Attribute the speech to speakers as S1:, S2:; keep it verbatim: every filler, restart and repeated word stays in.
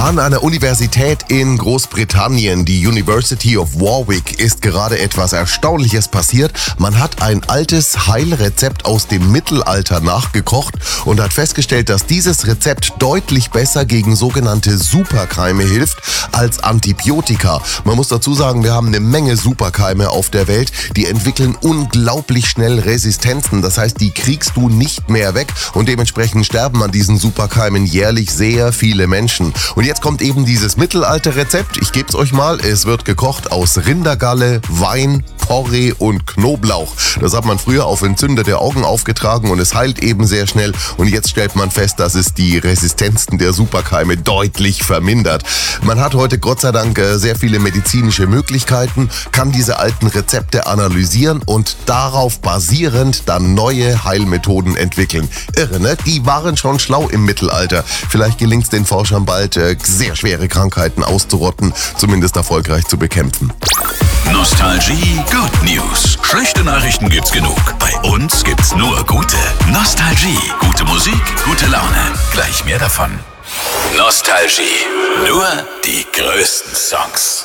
S1: An einer Universität in Großbritannien, die University of Warwick, ist gerade etwas Erstaunliches passiert. Man hat ein altes Heilrezept aus dem Mittelalter nachgekocht und hat festgestellt, dass dieses Rezept deutlich besser gegen sogenannte Superkeime hilft als Antibiotika. Man muss dazu sagen, wir haben eine Menge Superkeime auf der Welt, die entwickeln unglaublich schnell Resistenzen. Das heißt, die kriegst du nicht mehr weg und dementsprechend sterben an diesen Superkeimen jährlich sehr viele Menschen. Und jetzt kommt eben dieses Mittelalter-Rezept. Ich gebe es euch mal. Es wird gekocht aus Rindergalle, Wein, Porree und Knoblauch. Das hat man früher auf entzündete Augen aufgetragen und es heilt eben sehr schnell. Und jetzt stellt man fest, dass es die Resistenzen der Superkeime deutlich vermindert. Man hat heute Gott sei Dank sehr viele medizinische Möglichkeiten, kann diese alten Rezepte analysieren und darauf basierend dann neue Heilmethoden entwickeln. Irre, ne? Die waren schon schlau im Mittelalter. Vielleicht gelingt es den Forschern bald, sehr schwere Krankheiten auszurotten, zumindest erfolgreich zu bekämpfen.
S2: Nostalgie Good News. Schlechte Nachrichten gibt's genug. Bei uns gibt's nur gute. Nostalgie. Gute Musik, gute Laune. Gleich mehr davon. Nostalgie. Nur die größten Songs.